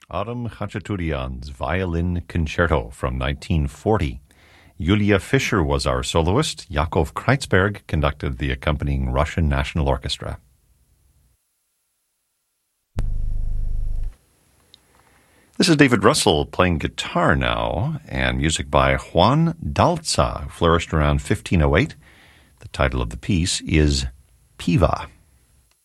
Adam Khachaturian's Violin Concerto from 1940. Yulia Fischer was our soloist. Yakov Kreitzberg conducted the accompanying Russian National Orchestra. This is David Russell playing guitar now, and music by Juan Dalza, who flourished around 1508. The title of the piece is Piva.